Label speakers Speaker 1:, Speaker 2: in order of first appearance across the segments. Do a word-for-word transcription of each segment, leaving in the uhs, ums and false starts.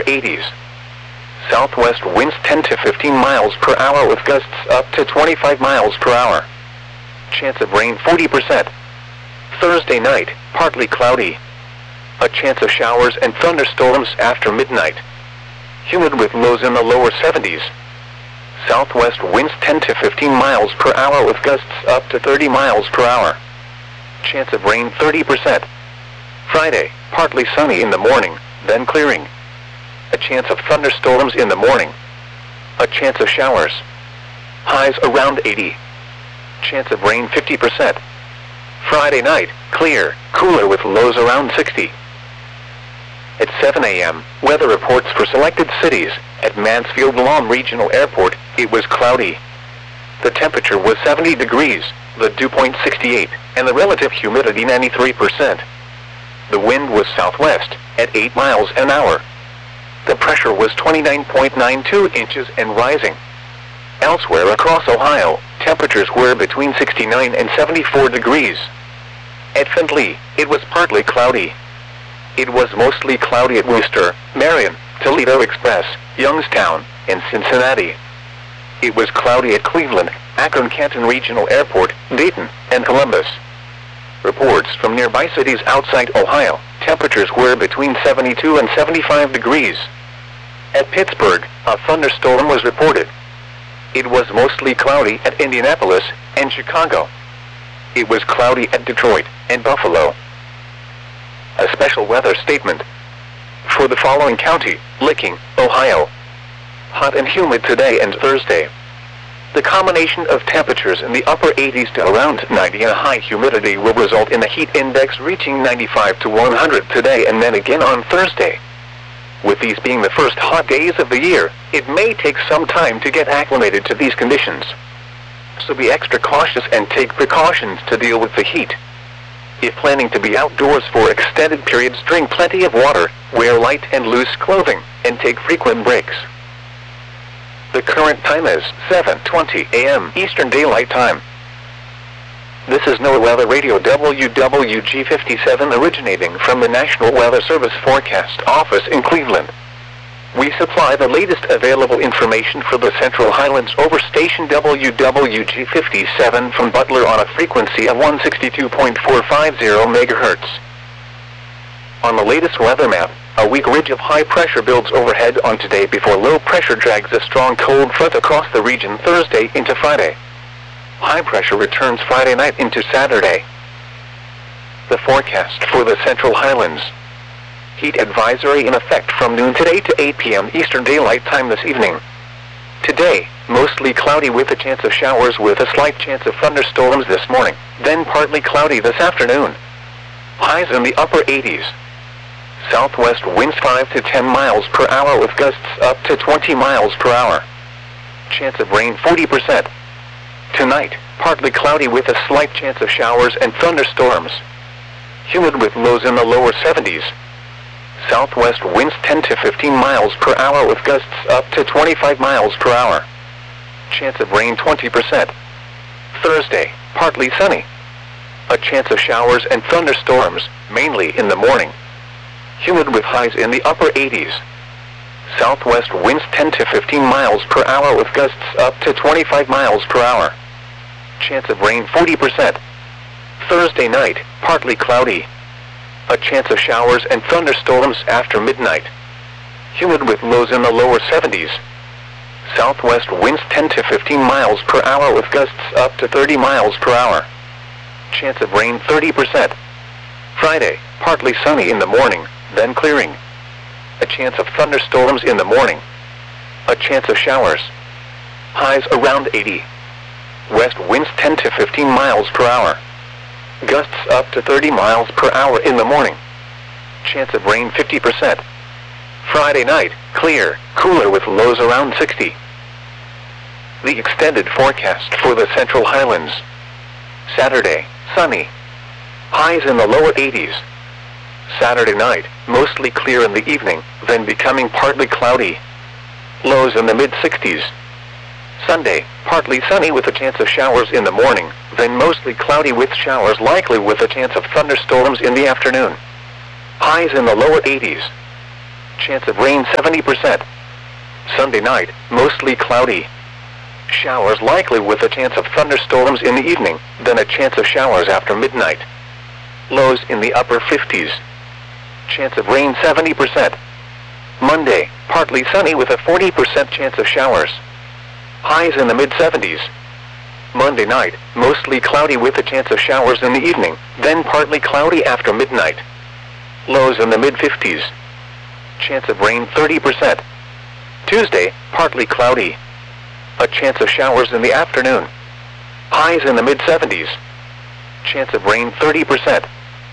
Speaker 1: eighties. Southwest winds ten to fifteen miles per hour with gusts up to twenty-five miles per hour. Chance of rain forty percent. Thursday night, partly cloudy. A chance of showers and thunderstorms after midnight. Humid with lows in the lower seventies. Southwest winds ten to fifteen miles per hour with gusts up to thirty miles per hour. Chance of rain thirty percent. Friday, partly sunny in the morning, then clearing. A chance of thunderstorms in the morning. A chance of showers. Highs around eighty. Chance of rain fifty percent. Friday night, clear, cooler with lows around sixty. At seven a m, weather reports for selected cities. At Mansfield Lahm Regional Airport, it was cloudy. The temperature was seventy degrees, the dew point sixty-eight, and the relative humidity ninety-three percent. The wind was southwest, at eight miles an hour. The pressure was twenty-nine point nine two inches and rising. Elsewhere across Ohio, temperatures were between sixty-nine and seventy-four degrees. At Findlay, it was partly cloudy. It was mostly cloudy at Worcester, Marion, Toledo Express, Youngstown, and Cincinnati. It was cloudy at Cleveland, Akron-Canton Regional Airport, Dayton, and Columbus. Reports from nearby cities outside Ohio, temperatures were between seventy-two and seventy-five degrees. At Pittsburgh, a thunderstorm was reported. It was mostly cloudy at Indianapolis and Chicago. It was cloudy at Detroit and Buffalo. A special weather statement. For the following county, Licking, Ohio. Hot and humid today and Thursday. The combination of temperatures in the upper eighties to around ninety and high humidity will result in a heat index reaching ninety-five to one hundred today and then again on Thursday. With these being the first hot days of the year, it may take some time to get acclimated to these conditions. So be extra cautious and take precautions to deal with the heat. If planning to be outdoors for extended periods, drink plenty of water, wear light and loose clothing, and take frequent breaks. The current time is seven twenty a m Eastern Daylight Time. This is NOAA Weather Radio W W G fifty-seven originating from the National Weather Service Forecast Office in Cleveland. We supply the latest available information for the Central Highlands over station W W G fifty-seven from Butler on a frequency of one sixty-two point four five zero megahertz. On the latest weather map, a weak ridge of high pressure builds overhead on today before low pressure drags a strong cold front across the region Thursday into Friday. High pressure returns Friday night into Saturday. The forecast for the Central Highlands. Heat advisory in effect from noon today to eight p m Eastern Daylight Time this evening. Today, mostly cloudy with a chance of showers with a slight chance of thunderstorms this morning, then partly cloudy this afternoon. Highs in the upper eighties. Southwest winds five to ten miles per hour with gusts up to twenty miles per hour. Chance of rain forty percent. Tonight, partly cloudy with a slight chance of showers and thunderstorms. Humid with lows in the lower seventies. Southwest winds ten to fifteen miles per hour with gusts up to twenty-five miles per hour. Chance of rain twenty percent. Thursday, partly sunny. A chance of showers and thunderstorms, mainly in the morning. Humid with highs in the upper eighties. Southwest winds ten to fifteen miles per hour with gusts up to twenty-five miles per hour. Chance of rain forty percent. Thursday night, partly cloudy. A chance of showers and thunderstorms after midnight. Humid with lows in the lower seventies. Southwest winds ten to fifteen miles per hour with gusts up to thirty miles per hour. Chance of rain thirty percent. Friday, partly sunny in the morning, then clearing. A chance of thunderstorms in the morning. A chance of showers. Highs around eighty. West winds ten to fifteen miles per hour. Gusts up to thirty miles per hour in the morning. Chance of rain fifty percent. Friday night, clear, cooler with lows around sixty. The extended forecast for the Central Highlands. Saturday, sunny. Highs in the lower eighties. Saturday night, mostly clear in the evening, then becoming partly cloudy. Lows in the mid-sixties. Sunday, partly sunny with a chance of showers in the morning, then mostly cloudy with showers likely with a chance of thunderstorms in the afternoon. Highs in the lower eighties. Chance of rain seventy percent. Sunday night, mostly cloudy. Showers likely with a chance of thunderstorms in the evening, then a chance of showers after midnight. Lows in the upper fifties. Chance of rain seventy percent. Monday, partly sunny with a forty percent chance of showers. Highs in the mid seventies. Monday night, mostly cloudy with a chance of showers in the evening, then partly cloudy after midnight. Lows in the mid fifties. Chance of rain thirty percent. Tuesday, partly cloudy. A chance of showers in the afternoon. Highs in the mid seventies. Chance of rain thirty percent.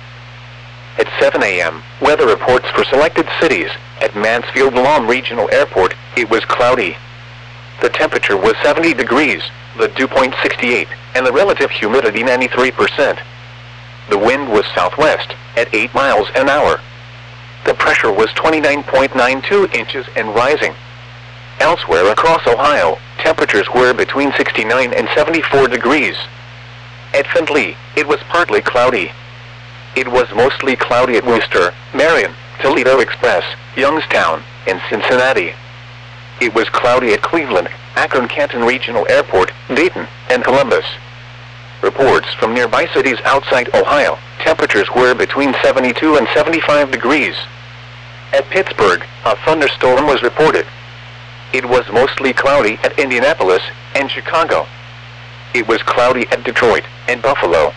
Speaker 1: At seven a m, weather reports for selected cities. At Mansfield-Lam Regional Airport, it was cloudy. The temperature was seventy degrees, the dew point sixty-eight, and the relative humidity ninety-three percent. The wind was southwest, at eight miles an hour. The pressure was twenty-nine point nine two inches and rising. Elsewhere across Ohio, temperatures were between sixty-nine and seventy-four degrees. At Findlay, it was partly cloudy. It was mostly cloudy at Worcester, Marion, Toledo Express, Youngstown, and Cincinnati. It was cloudy at Cleveland, Akron-Canton Regional Airport, Dayton, and Columbus. Reports from nearby cities outside Ohio, temperatures were between seventy-two and seventy-five degrees. At Pittsburgh, a thunderstorm was reported. It was mostly cloudy at Indianapolis and Chicago. It was cloudy at Detroit and Buffalo.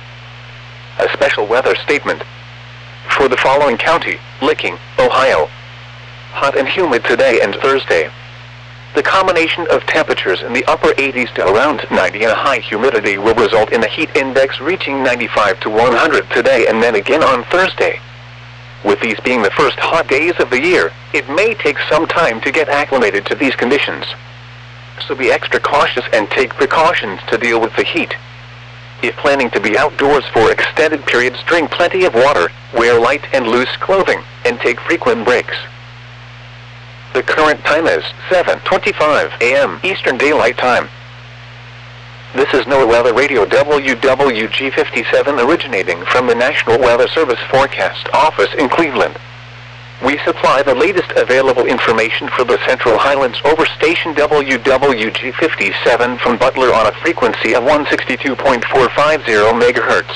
Speaker 1: A special weather statement. For the following county, Licking, Ohio. Hot and humid today and Thursday. The combination of temperatures in the upper eighties to around ninety and a high humidity will result in the heat index reaching ninety-five to one hundred today and then again on Thursday. With these being the first hot days of the year, it may take some time to get acclimated to these conditions. So be extra cautious and take precautions to deal with the heat. If planning to be outdoors for extended periods, drink plenty of water, wear light and loose clothing, and take frequent breaks. The current time is seven twenty-five a m Eastern Daylight Time. This is NOAA Weather Radio W W G fifty-seven originating from the National Weather Service Forecast Office in Cleveland. We supply the latest available information for the Central Highlands over station W W G fifty-seven from Butler on a frequency of one sixty-two point four five zero megahertz.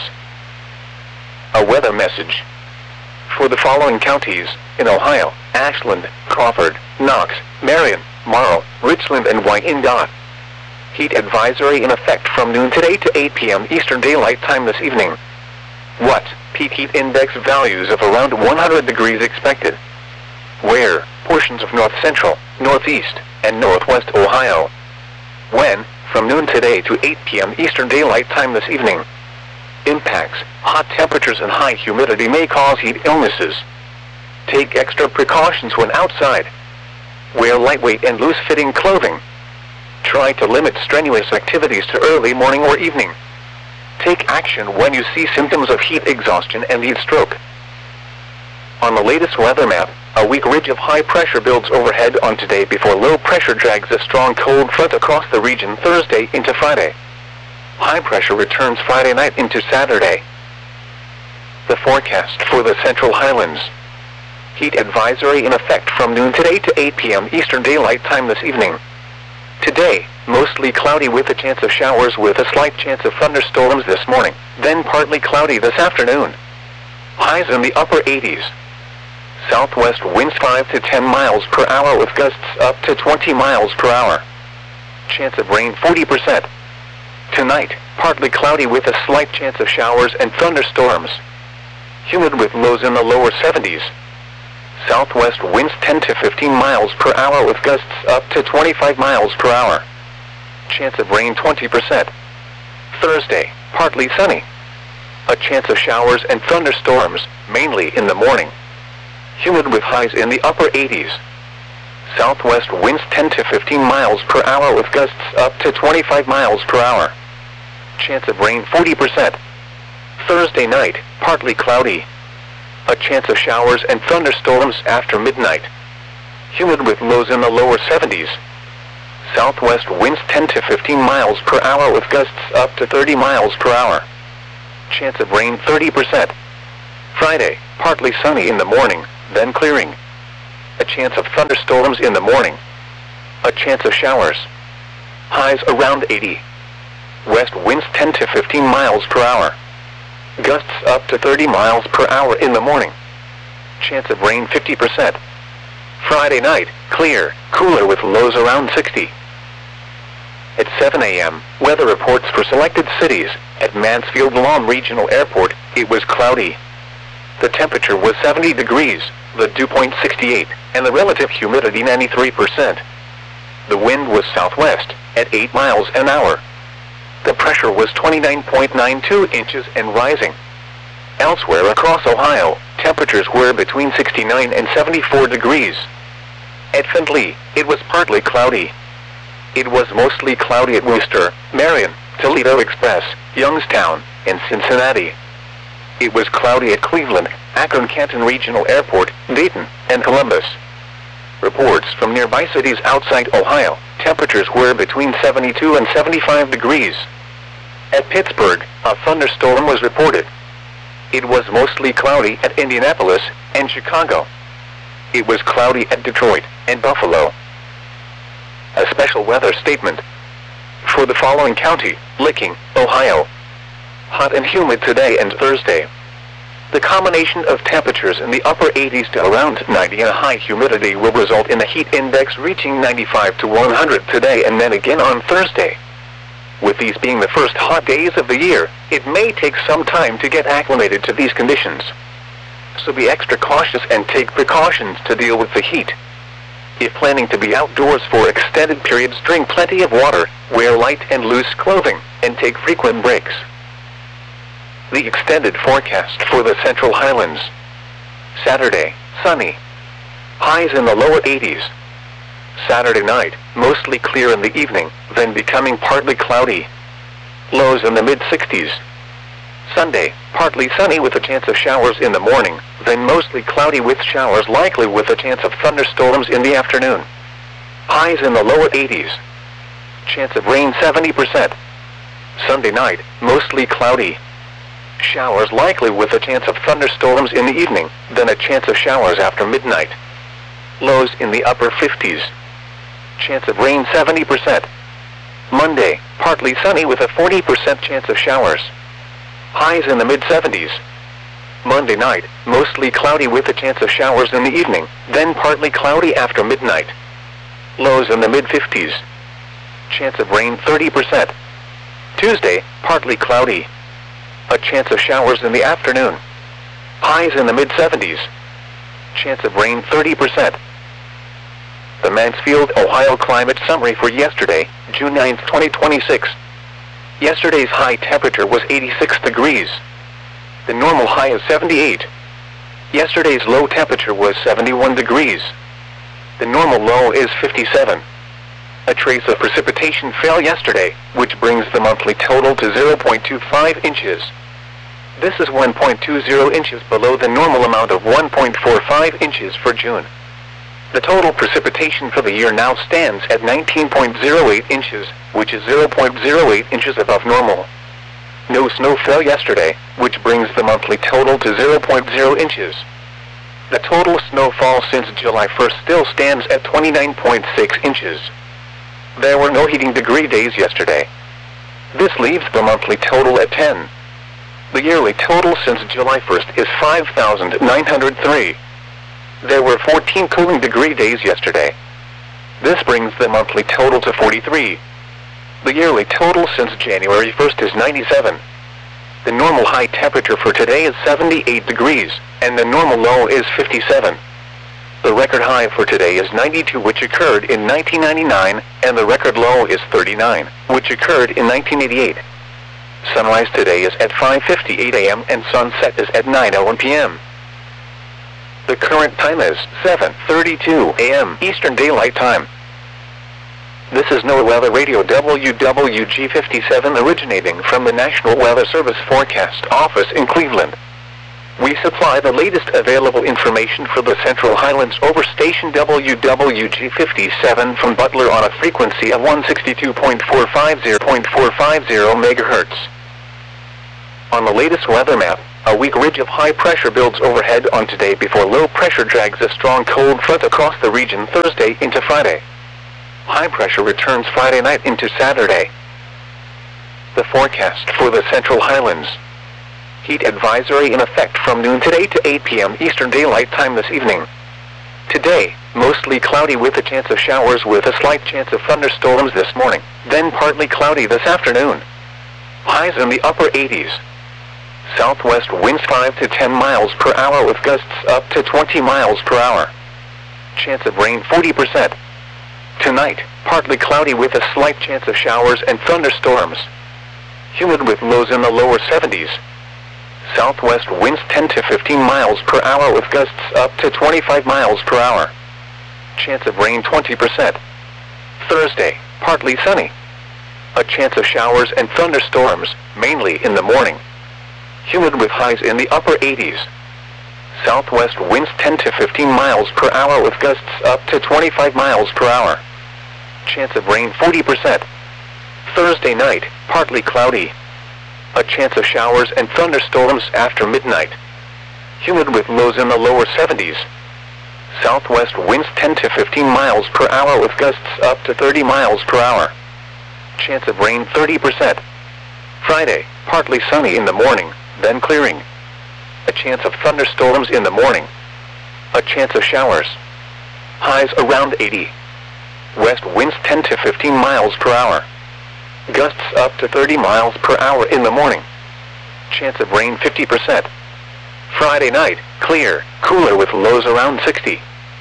Speaker 1: A weather message. For the following counties in Ohio: Ashland, Crawford, Knox, Marion, Morrow, Richland, and Wyandotte. Heat advisory in effect from noon today to eight p m Eastern Daylight Time this evening. What? Peak heat index values of around one hundred degrees expected. Where? Portions of north central, northeast, and northwest Ohio. When? From noon today to eight p m Eastern Daylight Time this evening. Impacts: hot temperatures and high humidity may cause heat illnesses. Take extra precautions when outside. Wear lightweight and loose-fitting clothing. Try to limit strenuous activities to early morning or evening. Take action when you see symptoms of heat exhaustion and heat stroke. On the latest weather map, a weak ridge of high pressure builds overhead on today before low pressure drags a strong cold front across the region Thursday into Friday. High pressure returns Friday night into Saturday. The forecast for the Central Highlands. Heat advisory in effect from noon today to eight p m Eastern Daylight Time this evening. Today, mostly cloudy with a chance of showers with a slight chance of thunderstorms this morning, then partly cloudy this afternoon. Highs in the upper eighties. Southwest winds five to ten miles per hour with gusts up to twenty miles per hour. Chance of rain forty percent. Tonight, partly cloudy with a slight chance of showers and thunderstorms. Humid with lows in the lower seventies. Southwest winds ten to fifteen miles per hour with gusts up to twenty-five miles per hour. Chance of rain twenty percent. Thursday, partly sunny. A chance of showers and thunderstorms, mainly in the morning. Humid with highs in the upper eighties. Southwest winds ten to fifteen miles per hour with gusts up to twenty-five miles per hour. Chance of rain forty percent. Thursday night, partly cloudy. A chance of showers and thunderstorms after midnight. Humid with lows in the lower seventies. Southwest winds ten to fifteen miles per hour with gusts up to thirty miles per hour. Chance of rain thirty percent. Friday, partly sunny in the morning, then clearing. chance of thunderstorms in the morning. A chance of showers. Highs around eighty. West winds ten to fifteen miles per hour. Gusts up to thirty miles per hour in the morning. Chance of rain fifty percent. Friday night, clear, cooler with lows around sixty. At seven a m, weather reports for selected cities. At Mansfield Lawn Regional Airport, it was cloudy. The temperature was seventy degrees, the dew point sixty-eight, and the relative humidity ninety-three percent. The wind was southwest, at eight miles an hour. The pressure was twenty-nine point nine two inches and rising. Elsewhere across Ohio, temperatures were between sixty-nine and seventy-four degrees. At Findlay, it was partly cloudy. It was mostly cloudy at Worcester, Marion, Toledo Express, Youngstown, and Cincinnati. It was cloudy at Cleveland, Akron-Canton Regional Airport, Dayton, and Columbus. Reports from nearby cities outside Ohio, temperatures were between seventy-two and seventy-five degrees. At Pittsburgh, a thunderstorm was reported. It was mostly cloudy at Indianapolis and Chicago. It was cloudy at Detroit and Buffalo. A special weather statement. For the following county, Licking, Ohio. Hot and humid today and Thursday. The combination of temperatures in the upper eighties to around ninety and a high humidity will result in a heat index reaching ninety-five to one hundred today and then again on Thursday. With these being the first hot days of the year, it may take some time to get acclimated to these conditions. So be extra cautious and take precautions to deal with the heat. If planning to be outdoors for extended periods, drink plenty of water, wear light and loose clothing, and take frequent breaks. The extended forecast for the Central Highlands. Saturday, sunny. Highs in the lower eighties. Saturday night, mostly clear in the evening, then becoming partly cloudy. Lows in the mid sixties. Sunday, partly sunny with a chance of showers in the morning, then mostly cloudy with showers likely with a chance of thunderstorms in the afternoon. Highs in the lower eighties. Chance of rain seventy percent. Sunday night, mostly cloudy. Showers likely with a chance of thunderstorms in the evening, then a chance of showers after midnight. Lows in the upper fifties. Chance of rain seventy percent. Monday, partly sunny with a forty percent chance of showers. Highs in the mid seventies. Monday night, mostly cloudy with a chance of showers in the evening, then partly cloudy after midnight. Lows in the mid fifties. Chance of rain thirty percent. Tuesday, partly cloudy. A chance of showers in the afternoon. Highs in the mid seventies. Chance of rain thirty percent. The Mansfield, Ohio climate summary for yesterday, June ninth, twenty twenty-six. Yesterday's high temperature was eighty-six degrees. The normal high is seventy-eight. Yesterday's low temperature was seventy-one degrees. The normal low is fifty-seven. A trace of precipitation fell yesterday, which brings the monthly total to zero point two five inches. This is one point two zero inches below the normal amount of one point four five inches for June. The total precipitation for the year now stands at nineteen point zero eight inches, which is zero point zero eight inches above normal. No snow fell yesterday, which brings the monthly total to zero point zero inches. The total snowfall since July first still stands at twenty-nine point six inches. There were no heating degree days yesterday. This leaves the monthly total at ten. The yearly total since July first is five thousand nine hundred three. There were fourteen cooling degree days yesterday. This brings the monthly total to forty-three. The yearly total since January first is ninety-seven. The normal high temperature for today is seventy-eight degrees, and the normal low is fifty-seven. The record high for today is ninety-two, which occurred in nineteen ninety-nine, and the record low is thirty-nine, which occurred in nineteen eighty-eight. Sunrise today is at five fifty-eight a m and sunset is at nine oh one p m The current time is seven thirty-two a m Eastern Daylight Time. This is NOAA Weather Radio W W G fifty-seven originating from the National Weather Service Forecast Office in Cleveland. We supply the latest available information for the Central Highlands over station W W G fifty-seven from Butler on a frequency of one sixty-two point four five zero megahertz. On the latest weather map, A weak ridge of high pressure builds overhead on today before low pressure drags a strong cold front across the region Thursday into Friday. High pressure returns Friday night into Saturday. The forecast for the Central Highlands. Heat advisory in effect from noon today to eight p m Eastern Daylight Time this evening. Today, mostly cloudy with a chance of showers with a slight chance of thunderstorms this morning, then partly cloudy this afternoon. Highs in the upper eighties. Southwest winds five to ten miles per hour with gusts up to twenty miles per hour. Chance of rain forty percent. Tonight, partly cloudy with a slight chance of showers and thunderstorms. Humid with lows in the lower seventies. Southwest winds ten to fifteen miles per hour with gusts up to twenty-five miles per hour. Chance of rain twenty percent. Thursday, partly sunny. A chance of showers and thunderstorms, mainly in the morning. Humid with highs in the upper eighties. Southwest winds ten to fifteen miles per hour with gusts up to twenty-five miles per hour. Chance of rain forty percent. Thursday night, partly cloudy. A chance of showers and thunderstorms after midnight. Humid with lows in the lower seventies. Southwest winds ten to fifteen miles per hour with gusts up to thirty miles per hour. Chance of rain thirty percent. Friday, partly sunny in the morning, then clearing. A chance of thunderstorms in the morning. A chance of showers. Highs around eighty. West winds ten to fifteen miles per hour. Gusts up to thirty miles per hour in the morning. Chance of rain fifty percent. Friday night, clear, cooler with lows around sixty.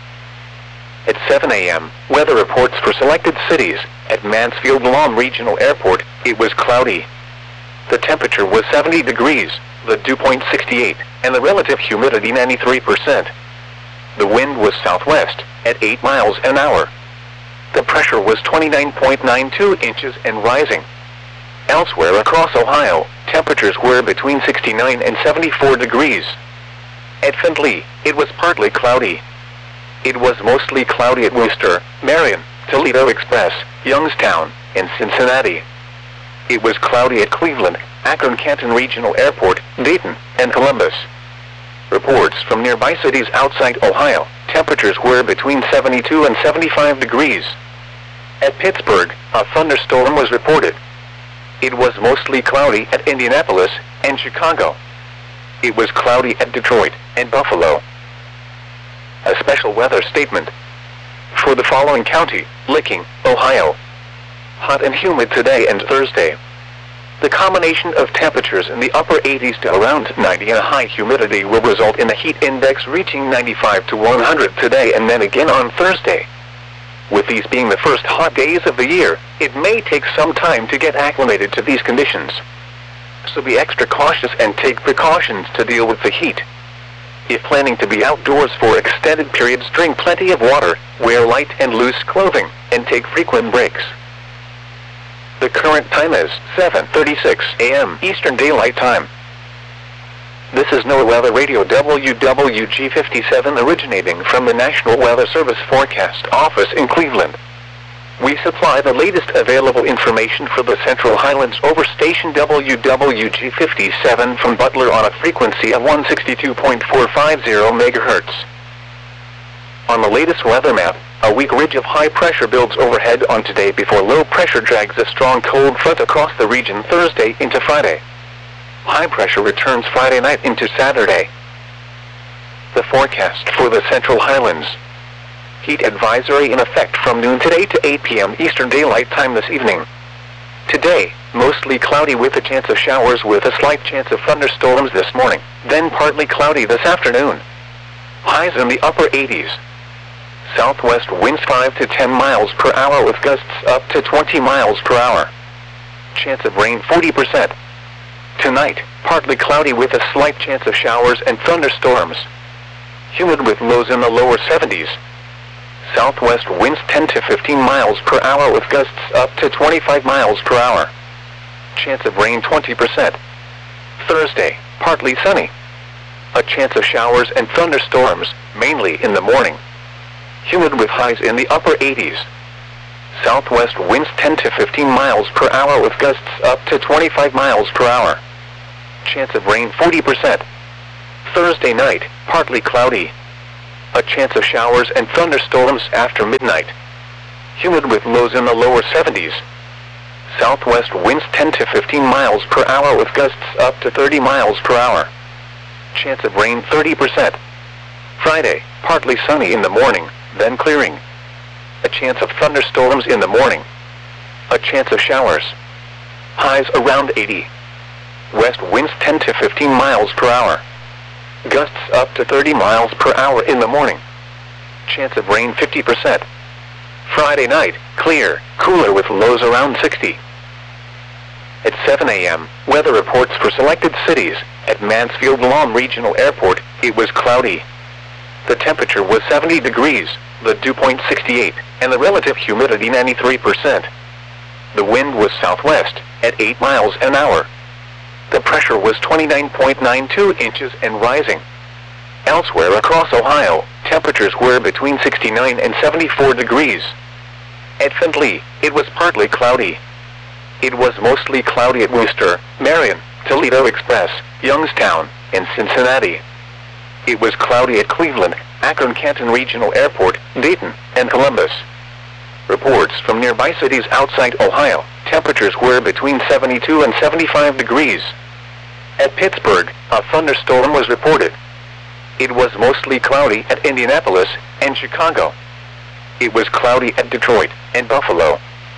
Speaker 1: At seven a m, weather reports for selected cities. At Mansfield Lawn Regional Airport, it was cloudy. The temperature was seventy degrees, the dew point sixty-eight, and the relative humidity ninety-three percent. The wind was southwest, at eight miles an hour. The pressure was twenty-nine point nine two inches and rising. Elsewhere across Ohio, temperatures were between sixty-nine and seventy-four degrees. At Findlay, it was partly cloudy. It was mostly cloudy at Worcester, Marion, Toledo Express, Youngstown, and Cincinnati. It was cloudy at Cleveland, Akron-Canton Regional Airport, Dayton, and Columbus. Reports from nearby cities outside Ohio, temperatures were between seventy-two and seventy-five degrees. At Pittsburgh, a thunderstorm was reported. It was mostly cloudy at Indianapolis and Chicago. It was cloudy at Detroit and Buffalo. A special weather statement. For the following county, Licking, Ohio. Hot and humid today and Thursday. The combination of temperatures in the upper eighties to around ninety and a high humidity will result in a heat index reaching ninety-five to one hundred today and then again on Thursday. With these being the first hot days of the year, it may take some time to get acclimated to these conditions. So be extra cautious and take precautions to deal with the heat. If planning to be outdoors for extended periods, drink plenty of water, wear light and loose clothing, and take frequent breaks. The current time is seven thirty-six a m Eastern Daylight Time. This is NOAA Weather Radio W W G fifty-seven originating from the National Weather Service Forecast Office in Cleveland. We supply the latest available information for the Central Highlands over station W W G fifty-seven from Butler on a frequency of one sixty-two point four five zero megahertz. On the latest weather map, a weak ridge of high pressure builds overhead on today before low pressure drags a strong cold front across the region Thursday into Friday. High pressure returns Friday night into Saturday. The forecast for the Central Highlands. Heat advisory in effect from noon today to eight p m Eastern Daylight Time this evening. Today, mostly cloudy with a chance of showers with a slight chance of thunderstorms this morning, then partly cloudy this afternoon. Highs in the upper eighties. Southwest winds five to ten miles per hour with gusts up to twenty miles per hour. Chance of rain forty percent. Tonight, partly cloudy with a slight chance of showers and thunderstorms. Humid with lows in the lower seventies. Southwest winds ten to fifteen miles per hour with gusts up to twenty-five miles per hour. Chance of rain twenty percent. Thursday, partly sunny. A chance of showers and thunderstorms, mainly in the morning. Humid with highs in the upper eighties. Southwest winds ten to fifteen miles per hour with gusts up to twenty-five miles per hour. Chance of rain forty percent. Thursday night, partly cloudy. A chance of showers and thunderstorms after midnight. Humid with lows in the lower seventies. Southwest winds ten to fifteen miles per hour with gusts up to thirty miles per hour. Chance of rain thirty percent. Friday, partly sunny in the morning, then clearing. A chance of thunderstorms in the morning. A chance of showers. Highs around eighty. West winds ten to fifteen miles per hour. Gusts up to thirty miles per hour in the morning. Chance of rain fifty percent. Friday night, clear, cooler with lows around sixty. At seven a m, weather reports for selected cities. At Mansfield-Lom Regional Airport, it was cloudy. The temperature was seventy degrees, the dew point sixty-eight, and the relative humidity ninety-three percent. The wind was southwest, at eight miles an hour. The pressure was twenty-nine point nine two inches and rising. Elsewhere across Ohio, temperatures were between sixty-nine and seventy-four degrees. At Findlay, it was partly cloudy. It was mostly cloudy at Worcester, Marion, Toledo Express, Youngstown, and Cincinnati. It was cloudy at Cleveland, Akron-Canton Regional Airport, Dayton, and Columbus. Reports from nearby cities outside Ohio, temperatures were between seventy-two and seventy-five degrees. At Pittsburgh, a thunderstorm was reported. It was mostly cloudy at Indianapolis and Chicago. It was cloudy at Detroit and Buffalo.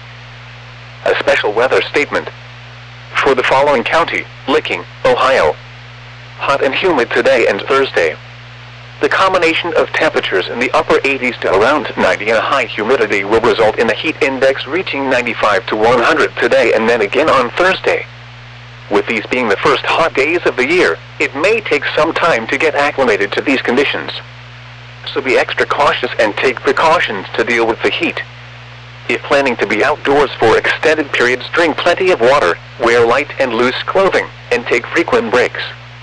Speaker 1: A special weather statement. For the following county, Licking, Ohio. Hot and humid today and Thursday. The combination of temperatures in the upper eighties to around ninety and a high humidity will result in the heat index reaching ninety-five to one hundred today and then again on Thursday. With these being the first hot days of the year, it may take some time to get acclimated to these conditions. So be extra cautious and take precautions to deal with the heat. If planning to be outdoors for extended periods, drink plenty of water, wear light and loose clothing, and take frequent breaks.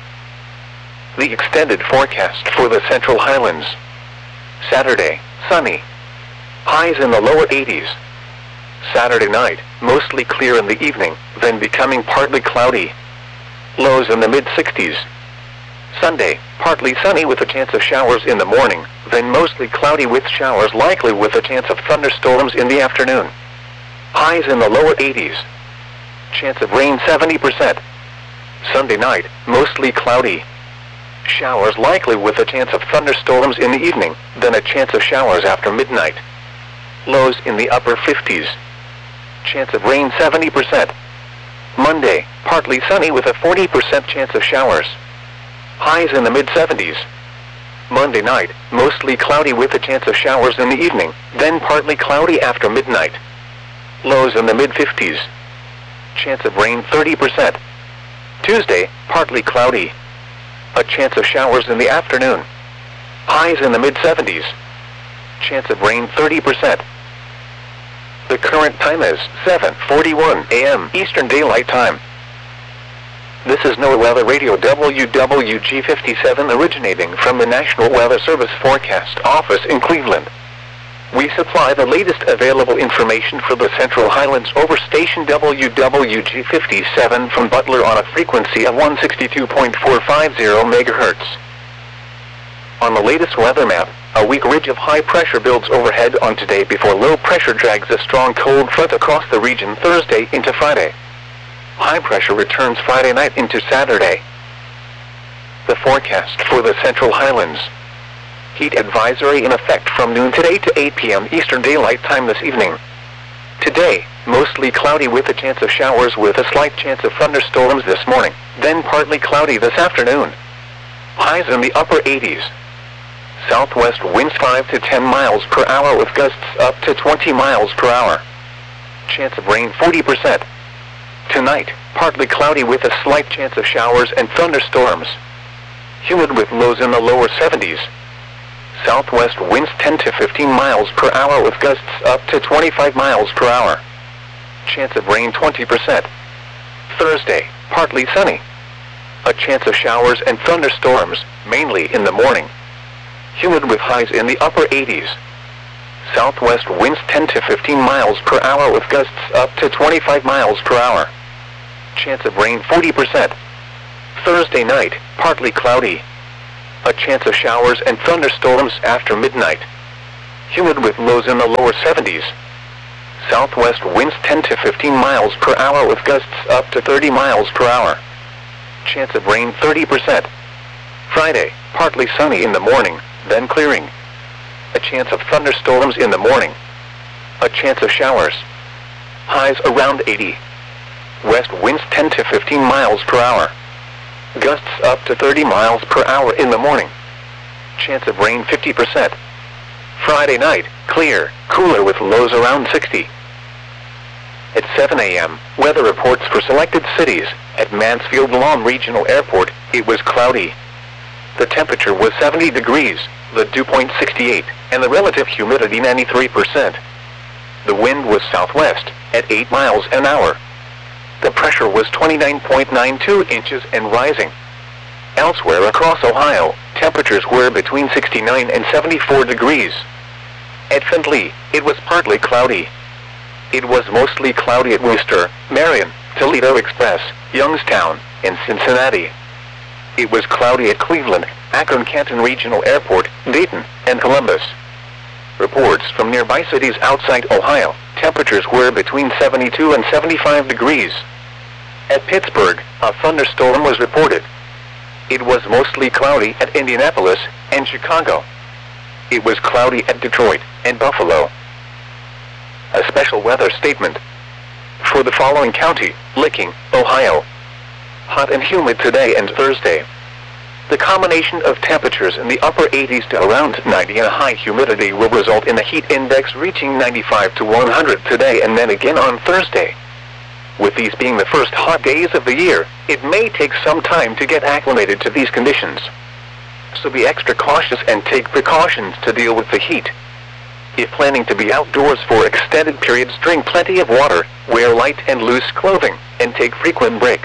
Speaker 1: The extended forecast for the Central Highlands. Saturday, sunny. Highs in the lower eighties. Saturday night, mostly clear in the evening, then becoming partly cloudy. Lows in the mid sixties. Sunday, partly sunny with a chance of showers in the morning, then mostly cloudy with showers likely with a chance of thunderstorms in the afternoon. Highs in the lower eighties. Chance of rain seventy percent. Sunday night, mostly cloudy. Showers likely with a chance of thunderstorms in the evening, then a chance of showers after midnight. Lows in the upper fifties. Chance of rain seventy percent. Monday, partly sunny with a forty percent chance of showers. Highs in the mid seventies. Monday night, mostly cloudy with a chance of showers in the evening, then partly cloudy after midnight. Lows in the mid fifties. Chance of rain thirty percent. Tuesday, partly cloudy. A chance of showers in the afternoon. Highs in the mid seventies. Chance of rain thirty percent. The current time is seven forty-one a m Eastern Daylight Time. This is NOAA Weather Radio W W G fifty-seven originating from the National Weather Service Forecast Office in Cleveland. We supply the latest available information for the Central Highlands over station W W G fifty-seven from Butler on a frequency of one sixty-two point four five zero megahertz. On the latest weather map, a weak ridge of high pressure builds overhead on today before low pressure drags a strong cold front across the region Thursday into Friday. High pressure returns Friday night into Saturday. The forecast for the Central Highlands. Heat advisory in effect from noon today to eight p m Eastern Daylight Time this evening. Today, mostly cloudy with a chance of showers with a slight chance of thunderstorms this morning, then partly cloudy this afternoon. Highs in the upper eighties. Southwest winds five to ten miles per hour with gusts up to twenty miles per hour. Chance of rain forty percent. Tonight, partly cloudy with a slight chance of showers and thunderstorms. Humid with lows in the lower seventies. Southwest winds ten to fifteen miles per hour with gusts up to twenty-five miles per hour. Chance of rain twenty percent. Thursday, partly sunny. A chance of showers and thunderstorms, mainly in the morning. Humid with highs in the upper eighties. Southwest winds ten to fifteen miles per hour with gusts up to twenty-five miles per hour. Chance of rain forty percent. Thursday night, partly cloudy. A chance of showers and thunderstorms after midnight. Humid with lows in the lower seventies. Southwest winds ten to fifteen miles per hour with gusts up to thirty miles per hour. Chance of rain thirty percent. Friday, partly sunny in the morning, then clearing. A chance of thunderstorms in the morning. A chance of showers. Highs around eighty. West winds ten to fifteen miles per hour. Gusts up to thirty miles per hour in the morning. Chance of rain fifty percent. Friday night, clear, cooler with lows around sixty. At seven a m, weather reports for selected cities. At Mansfield Lawn Regional Airport, it was cloudy. The temperature was seventy degrees, the dew point sixty-eight, and the relative humidity ninety-three percent. The wind was southwest, at eight miles an hour. The pressure was twenty-nine point nine two inches and rising. Elsewhere across Ohio, temperatures were between sixty-nine and seventy-four degrees. At Findlay, it was partly cloudy. It was mostly cloudy at Worcester, Marion, Toledo Express, Youngstown, and Cincinnati. It was cloudy at Cleveland, Akron-Canton Regional Airport, Dayton, and Columbus. Reports from nearby cities outside Ohio, temperatures were between seventy-two and seventy-five degrees. At Pittsburgh, a thunderstorm was reported. It was mostly cloudy at Indianapolis and Chicago. It was cloudy at Detroit and Buffalo. A special weather statement. For the following county, Licking, Ohio. Hot and humid today and Thursday. The combination of temperatures in the upper eighties to around ninety and a high humidity will result in a heat index reaching ninety-five to one hundred today and then again on Thursday. With these being the first hot days of the year, it may take some time to get acclimated to these conditions. So be extra cautious and take precautions to deal with the heat. If planning to be outdoors for extended periods, drink plenty of water, wear light and loose clothing, and take frequent breaks.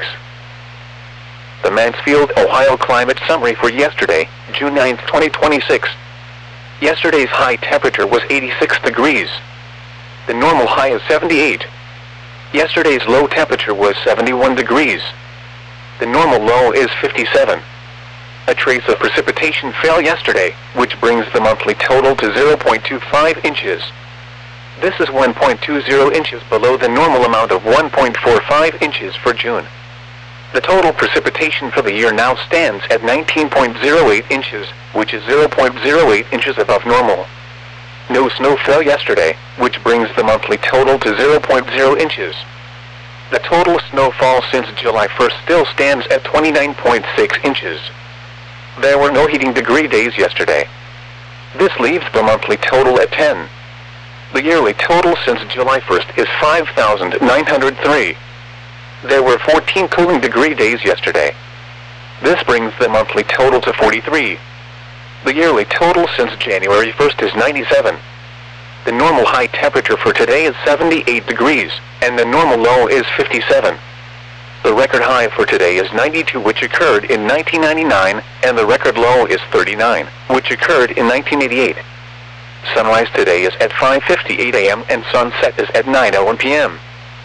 Speaker 1: The Mansfield, Ohio Climate Summary for yesterday, June ninth, twenty twenty-six. Yesterday's high temperature was eighty-six degrees. The normal high is seventy-eight. Yesterday's low temperature was seventy-one degrees. The normal low is fifty-seven. A trace of precipitation fell yesterday, which brings the monthly total to zero point two five inches. This is one point two zero inches below the normal amount of one point four five inches for June. The total precipitation for the year now stands at nineteen point zero eight inches, which is zero point zero eight inches above normal. No snow fell yesterday, which brings the monthly total to zero point zero inches. The total snowfall since July first still stands at twenty-nine point six inches. There were no heating degree days yesterday. This leaves the monthly total at ten. The yearly total since July first is five thousand nine hundred three. There were fourteen cooling degree days yesterday. This brings the monthly total to forty-three. The yearly total since January first is ninety-seven. The normal high temperature for today is seventy-eight degrees, and the normal low is fifty-seven. The record high for today is ninety-two, which occurred in nineteen ninety-nine, and the record low is thirty-nine, which occurred in nineteen eighty-eight. Sunrise today is at five fifty-eight a m and sunset is at nine oh one p m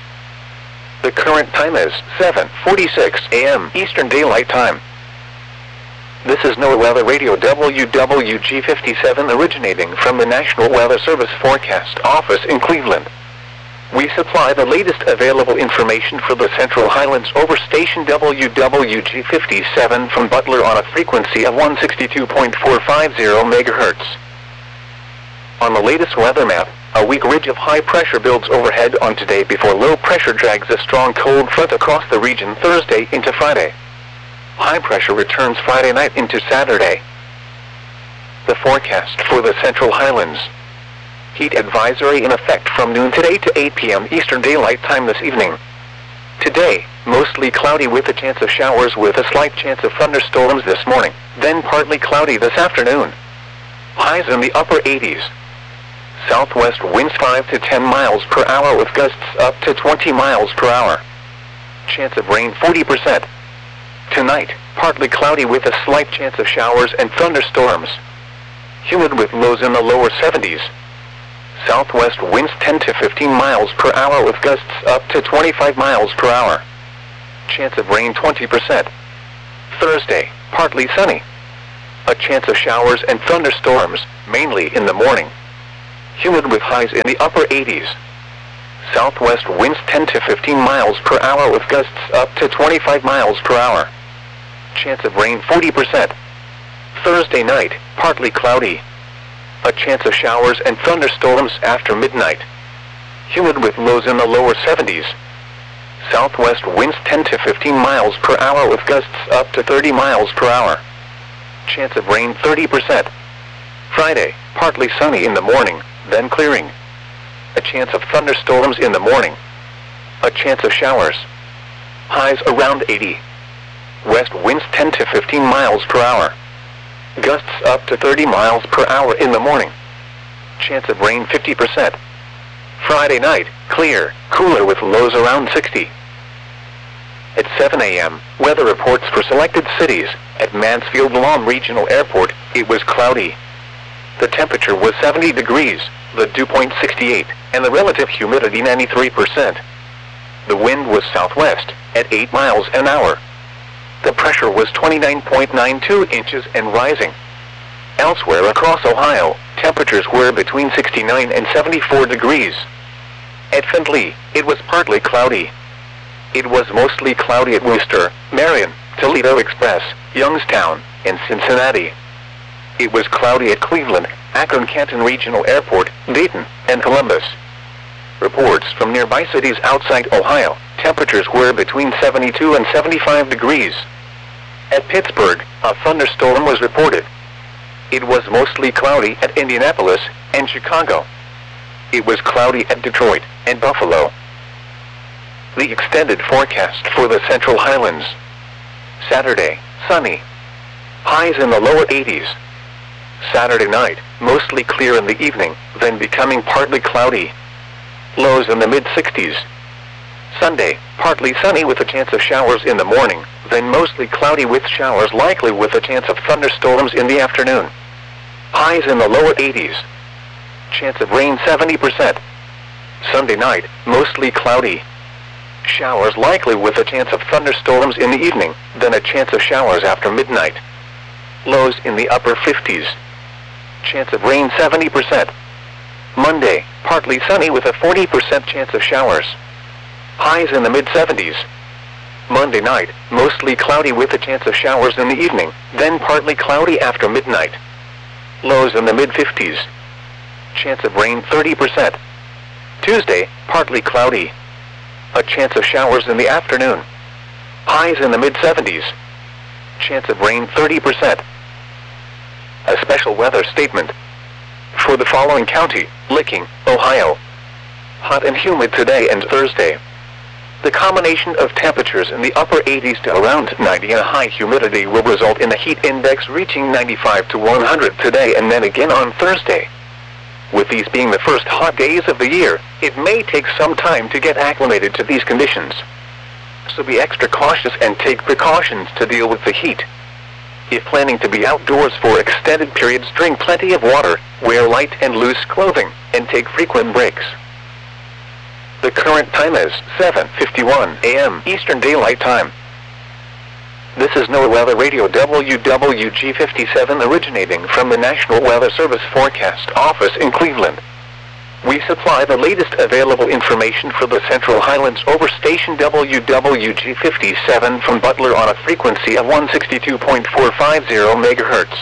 Speaker 1: The current time is seven forty-six a m Eastern Daylight Time. This is NOAA Weather Radio W W G fifty-seven originating from the National Weather Service Forecast Office in Cleveland. We supply the latest available information for the Central Highlands over station W W G fifty-seven from Butler on a frequency of one sixty-two point four five zero megahertz. On the latest weather map, a weak ridge of high pressure builds overhead on today before low pressure drags a strong cold front across the region Thursday into Friday. High pressure returns Friday night into Saturday. The forecast for the Central Highlands. Heat advisory in effect from noon today to eight p m Eastern Daylight Time this evening. Today, mostly cloudy with a chance of showers with a slight chance of thunderstorms this morning, then partly cloudy this afternoon. Highs in the upper eighties. Southwest winds five to ten miles per hour with gusts up to twenty miles per hour. Chance of rain forty percent. Tonight, partly cloudy with a slight chance of showers and thunderstorms. Humid with lows in the lower seventies. Southwest winds ten to fifteen miles per hour with gusts up to twenty-five miles per hour. Chance of rain twenty percent. Thursday, partly sunny. A chance of showers and thunderstorms, mainly in the morning. Humid with highs in the upper eighties. Southwest winds ten to fifteen miles per hour with gusts up to twenty-five miles per hour. Chance of rain forty percent. Thursday night, partly cloudy. A chance of showers and thunderstorms after midnight. Humid with lows in the lower seventies. Southwest winds ten to fifteen miles per hour with gusts up to thirty miles per hour. Chance of rain thirty percent. Friday, partly sunny in the morning, then clearing. A chance of thunderstorms in the morning. A chance of showers. Highs around eighty. West winds ten to fifteen miles per hour. Gusts up to thirty miles per hour in the morning. Chance of rain fifty percent. Friday night, clear, cooler with lows around sixty. At seven a m, weather reports for selected cities. At Mansfield Lawn Regional Airport, it was cloudy. The temperature was seventy degrees, the dew point sixty-eight, and the relative humidity ninety-three percent. The wind was southwest, at eight miles an hour. The pressure was twenty-nine point nine two inches and rising. Elsewhere across Ohio, temperatures were between sixty-nine and seventy-four degrees. At Findlay, it was partly cloudy. It was mostly cloudy at Worcester, Marion, Toledo Express, Youngstown, and Cincinnati. It was cloudy at Cleveland, Akron-Canton Regional Airport, Dayton, and Columbus. Reports from nearby cities outside Ohio, temperatures were between seventy-two and seventy-five degrees. At Pittsburgh, a thunderstorm was reported. It was mostly cloudy at Indianapolis and Chicago. It was cloudy at Detroit and Buffalo. The extended forecast for the Central Highlands. Saturday, sunny. Highs in the lower eighties. Saturday night, mostly clear in the evening, then becoming partly cloudy. Lows in the mid sixties. Sunday, partly sunny with a chance of showers in the morning, then mostly cloudy with showers likely with a chance of thunderstorms in the afternoon. Highs in the lower eighties. Chance of rain seventy percent. Sunday night, mostly cloudy. Showers likely with a chance of thunderstorms in the evening, then a chance of showers after midnight. Lows in the upper fifties. Chance of rain seventy percent. Monday, partly sunny with a forty percent chance of showers. Highs in the mid seventies. Monday night, mostly cloudy with a chance of showers in the evening, then partly cloudy after midnight. Lows in the mid fifties. Chance of rain thirty percent. Tuesday, partly cloudy. A chance of showers in the afternoon. Highs in the mid seventies. Chance of rain thirty percent. A special weather statement. For the following county, Licking, Ohio. Hot and humid today and Thursday. The combination of temperatures in the upper eighties to around ninety and a high humidity will result in a heat index reaching ninety-five to one hundred today and then again on Thursday. With these being the first hot days of the year, it may take some time to get acclimated to these conditions. So be extra cautious and take precautions to deal with the heat. If planning to be outdoors for extended periods, drink plenty of water, wear light and loose clothing, and take frequent breaks. The current time is seven fifty-one a m Eastern Daylight Time. This is NOAA Weather Radio W W G fifty-seven originating from the National Weather Service Forecast Office in Cleveland. We supply the latest available information for the Central Highlands over station W W G fifty-seven from Butler on a frequency of one sixty-two point four five zero megahertz.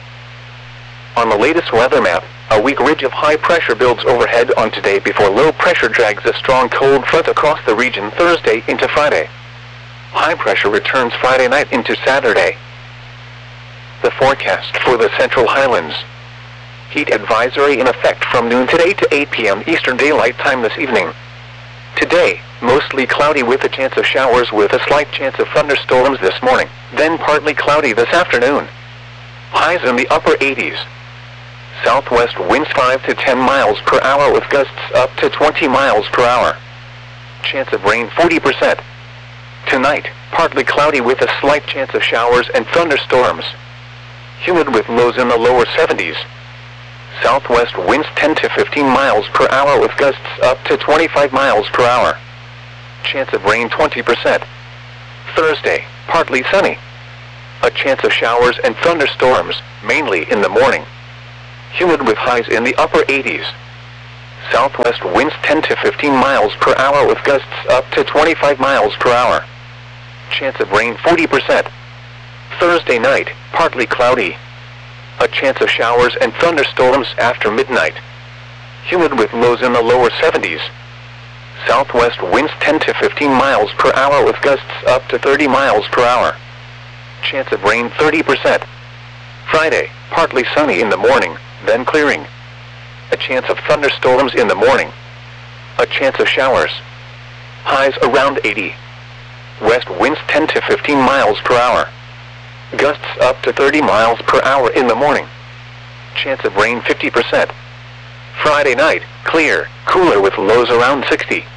Speaker 1: On the latest weather map, a weak ridge of high pressure builds overhead on today before low pressure drags a strong cold front across the region Thursday into Friday. High pressure returns Friday night into Saturday. The forecast for the Central Highlands. Heat advisory in effect from noon today to eight p m Eastern Daylight Time this evening. Today, mostly cloudy with a chance of showers with a slight chance of thunderstorms this morning, then partly cloudy this afternoon. Highs in the upper eighties. Southwest winds five to ten miles per hour with gusts up to twenty miles per hour. Chance of rain forty percent. Tonight, partly cloudy with a slight chance of showers and thunderstorms. Humid with lows in the lower seventies. Southwest winds ten to fifteen miles per hour with gusts up to twenty-five miles per hour. Chance of rain twenty percent. Thursday, partly sunny. A chance of showers and thunderstorms, mainly in the morning. Humid with highs in the upper eighties. Southwest winds ten to fifteen miles per hour with gusts up to twenty-five miles per hour. Chance of rain forty percent. Thursday night, partly cloudy. A chance of showers and thunderstorms after midnight. Humid with lows in the lower seventies. Southwest winds ten to fifteen miles per hour with gusts up to thirty miles per hour. Chance of rain thirty percent. Friday, partly sunny in the morning, then clearing. A chance of thunderstorms in the morning. A chance of showers. Highs around eighty. West winds ten to fifteen miles per hour. Gusts up to thirty miles per hour in the morning. Chance of rain fifty percent. Friday night, clear, cooler with lows around sixty.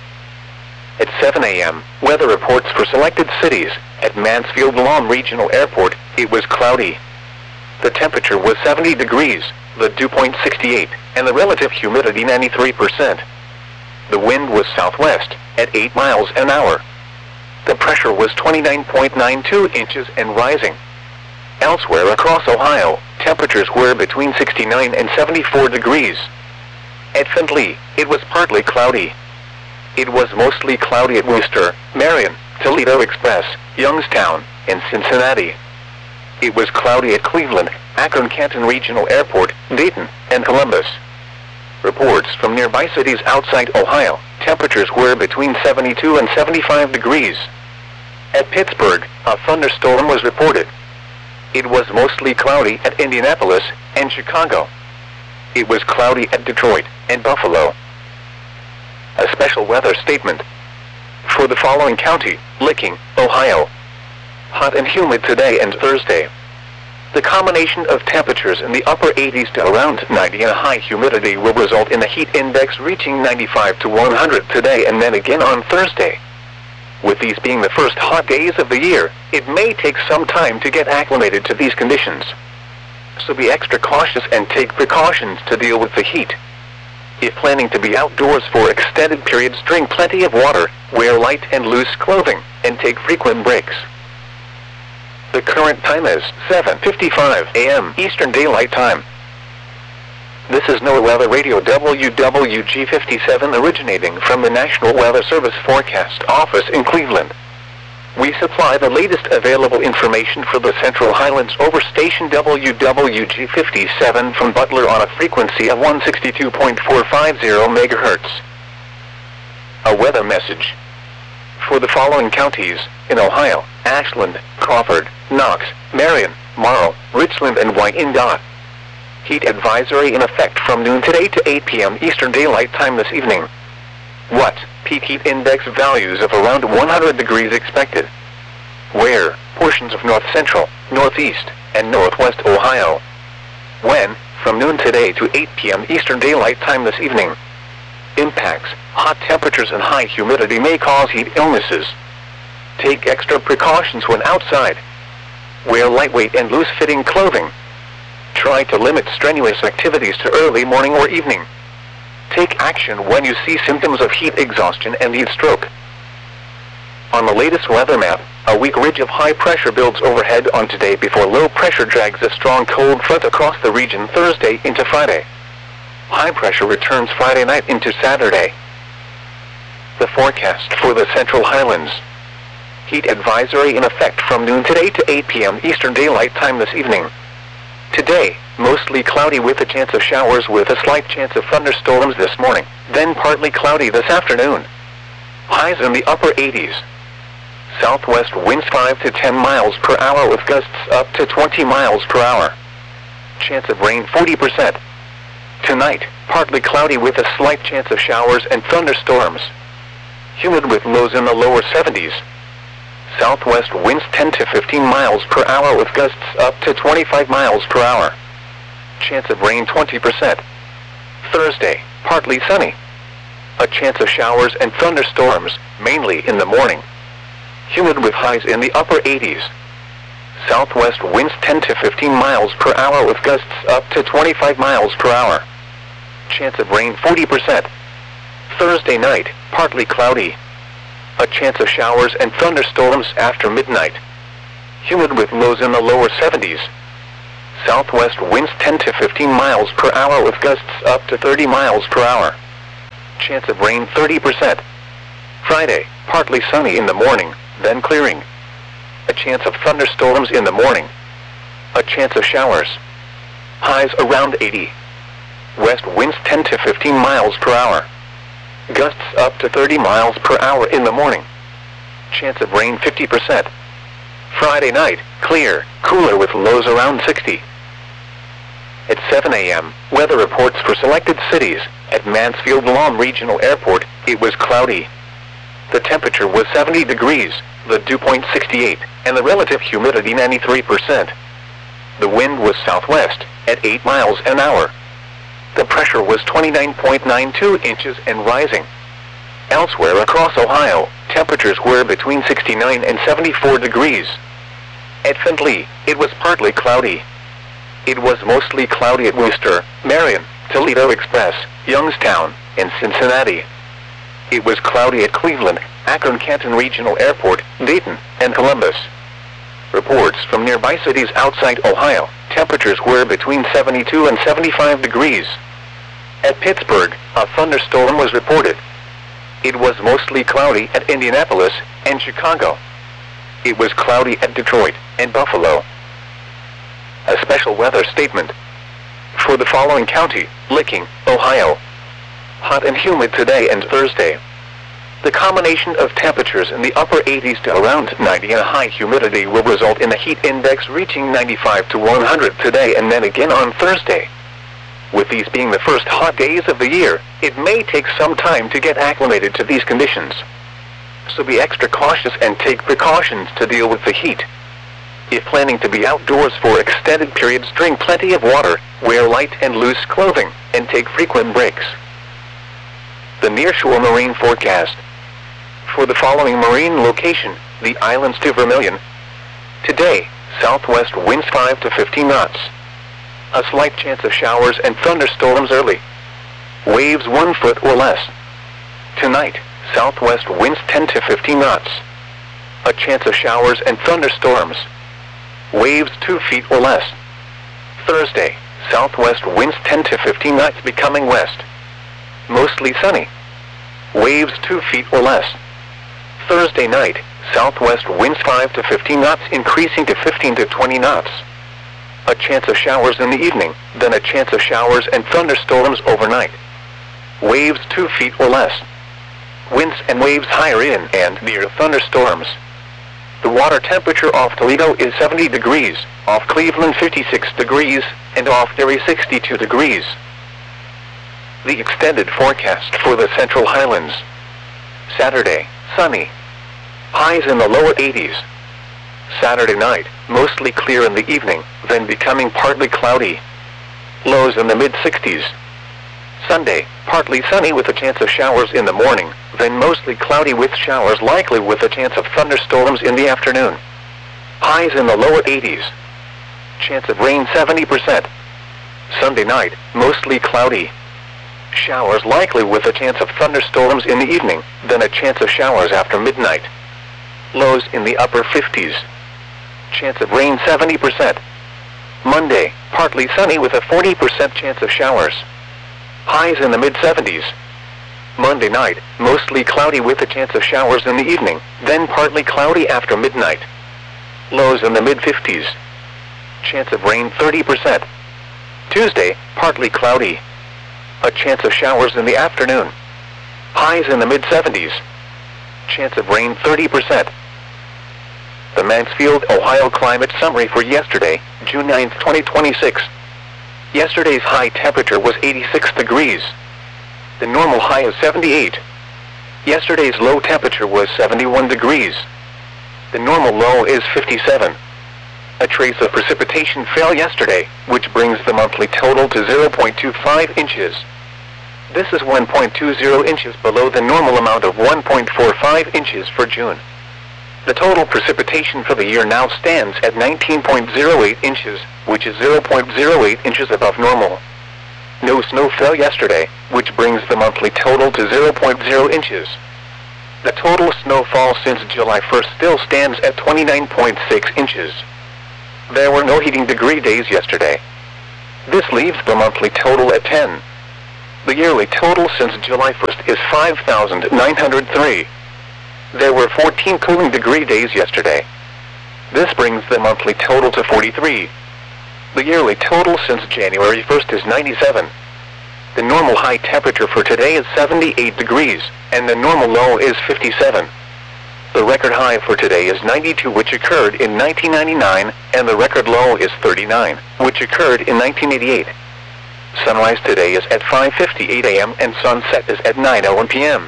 Speaker 1: At seven a m, weather reports for selected cities. At Mansfield Lawn Regional Airport, it was cloudy. The temperature was seventy degrees, the dew point sixty-eight, and the relative humidity ninety-three percent. The wind was southwest, at eight miles an hour. The pressure was twenty-nine point nine two inches and rising. Elsewhere across Ohio, temperatures were between sixty-nine and seventy-four degrees. At Findlay, it was partly cloudy. It was mostly cloudy at Worcester, Marion, Toledo Express, Youngstown, and Cincinnati. It was cloudy at Cleveland, Akron-Canton Regional Airport, Dayton, and Columbus. Reports from nearby cities outside Ohio, temperatures were between seventy-two and seventy-five degrees. At Pittsburgh, a thunderstorm was reported. It was mostly cloudy at Indianapolis and Chicago. It was cloudy at Detroit and Buffalo. A special weather statement. For the following county, Licking, Ohio. Hot and humid today and Thursday. The combination of temperatures in the upper eighties to around ninety and a high humidity will result in a heat index reaching ninety-five to one hundred today and then again on Thursday. With these being the first hot days of the year, it may take some time to get acclimated to these conditions. So be extra cautious and take precautions to deal with the heat. If planning to be outdoors for extended periods, drink plenty of water, wear light and loose clothing, and take frequent breaks. The current time is seven fifty-five a m Eastern Daylight Time. This is NOAA Weather Radio W W G fifty-seven originating from the National Weather Service Forecast Office in Cleveland. We supply the latest available information for the Central Highlands over station W W G fifty-seven from Butler on a frequency of one sixty-two point four five zero megahertz. A weather message. For the following counties in Ohio: Ashland, Crawford, Knox, Marion, Morrow, Richland, and Wyandotte. Heat advisory in effect from noon today to eight p m Eastern Daylight Time this evening. What? Peak heat index values of around one hundred degrees expected. Where? Portions of north central, northeast, and northwest Ohio. When? From noon today to eight p m Eastern Daylight Time this evening. Impacts: hot temperatures and high humidity may cause heat illnesses. Take extra precautions when outside. Wear lightweight and loose-fitting clothing. Try to limit strenuous activities to early morning or evening. Take action when you see symptoms of heat exhaustion and heat stroke. On the latest weather map, a weak ridge of high pressure builds overhead on today before low pressure drags a strong cold front across the region Thursday into Friday. High pressure returns Friday night into Saturday. The forecast for the Central Highlands. Heat advisory in effect from noon today to eight p m Eastern Daylight Time this evening. Today, mostly cloudy with a chance of showers with a slight chance of thunderstorms this morning, then partly cloudy this afternoon. Highs in the upper eighties. Southwest winds five to ten miles per hour with gusts up to twenty miles per hour. Chance of rain forty percent. Tonight, partly cloudy with a slight chance of showers and thunderstorms. Humid with lows in the lower seventies. Southwest winds ten to fifteen miles per hour with gusts up to twenty-five miles per hour. Chance of rain twenty percent. Thursday, partly sunny. A chance of showers and thunderstorms, mainly in the morning. Humid with highs in the upper eighties. Southwest winds ten to fifteen miles per hour with gusts up to twenty-five miles per hour. Chance of rain forty percent. Thursday night, partly cloudy. A chance of showers and thunderstorms after midnight. humid with lows in the lower seventies. Southwest winds ten to fifteen miles per hour with gusts up to thirty miles per hour. Chance of rain thirty percent. Friday, partly sunny in the morning, then clearing. A chance of thunderstorms in the morning. A chance of showers. Highs around eighty. West winds ten to fifteen miles per hour. Gusts up to thirty miles per hour in the morning. Chance of rain fifty percent. Friday night, clear, cooler with lows around sixty. At seven a m, weather reports for selected cities. At Mansfield Lawn Regional Airport, it was cloudy. The temperature was seventy degrees, the dew point sixty-eight, and the relative humidity ninety-three percent. The wind was southwest, at eight miles an hour. The pressure was twenty-nine point nine two inches and rising. Elsewhere across Ohio, temperatures were between sixty-nine and seventy-four degrees. At Findlay, it was partly cloudy. It was mostly cloudy at Worcester, Marion, Toledo Express, Youngstown, and Cincinnati. It was cloudy at Cleveland, Akron-Canton Regional Airport, Dayton, and Columbus. Reports from nearby cities outside Ohio, temperatures were between seventy-two and seventy-five degrees. At Pittsburgh, a thunderstorm was reported. It was mostly cloudy at Indianapolis and Chicago. It was cloudy at Detroit and Buffalo. A special weather statement. For the following county, Licking, Ohio. Hot and humid today and Thursday. The combination of temperatures in the upper eighties to around ninety and a high humidity will result in a heat index reaching ninety-five to one hundred today and then again on Thursday. With these being the first hot days of the year, it may take some time to get acclimated to these conditions. So be extra cautious and take precautions to deal with the heat. If planning to be outdoors for extended periods, drink plenty of water, wear light and loose clothing, and take frequent breaks. The nearshore marine forecast. For the following marine location, the islands to Vermilion. Today, southwest winds five to fifteen knots. A slight chance of showers and thunderstorms early. Waves one foot or less. Tonight, southwest winds ten to fifteen knots. A chance of showers and thunderstorms. Waves two feet or less. Thursday, southwest winds ten to fifteen knots becoming west. Mostly sunny. Waves two feet or less. Thursday night, southwest winds five to fifteen knots increasing to fifteen to twenty knots. A chance of showers in the evening, then a chance of showers and thunderstorms overnight. Waves two feet or less. Winds and waves higher in and near thunderstorms. The water temperature off Toledo is seventy degrees, off Cleveland fifty-six degrees, and off Erie sixty-two degrees. The extended forecast for the Central Highlands. Saturday, sunny. Highs in the lower eighties. Saturday night, mostly clear in the evening, then becoming partly cloudy. Lows in the mid-sixties. Sunday, partly sunny with a chance of showers in the morning, then mostly cloudy with showers likely with a chance of thunderstorms in the afternoon. Highs in the lower eighties. Chance of rain seventy percent. Sunday night, mostly cloudy. Showers likely with a chance of thunderstorms in the evening, then a chance of showers after midnight. Lows in the upper fifties. Chance of rain seventy percent. Monday, partly sunny with a forty percent chance of showers. Highs in the mid-seventies. Monday night, mostly cloudy with a chance of showers in the evening, then partly cloudy after midnight. Lows in the mid-fifties. Chance of rain thirty percent. Tuesday, partly cloudy. A chance of showers in the afternoon. Highs in the mid-seventies. Chance of rain thirty percent. The Mansfield, Ohio climate summary for yesterday, June ninth, twenty twenty-six. Yesterday's high temperature was eighty-six degrees. The normal high is seventy-eight. Yesterday's low temperature was seventy-one degrees. The normal low is fifty-seven. A trace of precipitation fell yesterday, which brings the monthly total to zero point two five inches. This is one point two zero inches below the normal amount of one point four five inches for June. The total precipitation for the year now stands at nineteen point zero eight inches, which is zero point zero eight inches above normal. No snow fell yesterday, which brings the monthly total to zero point zero inches. The total snowfall since July first still stands at twenty-nine point six inches. There were no heating degree days yesterday. This leaves the monthly total at ten. The yearly total since July first is five thousand nine hundred three. There were fourteen cooling degree days yesterday. This brings the monthly total to forty-three. The yearly total since January first is ninety-seven. The normal high temperature for today is seventy-eight degrees, and the normal low is fifty-seven. The record high for today is ninety-two, which occurred in nineteen ninety-nine, and the record low is thirty-nine, which occurred in nineteen eighty-eight. Sunrise today is at five fifty-eight a m and sunset is at nine oh one p m